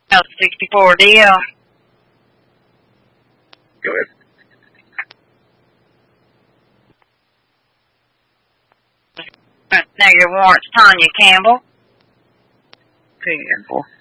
64 deal. Go ahead. Negative warrants Tanya Campbell. Campbell.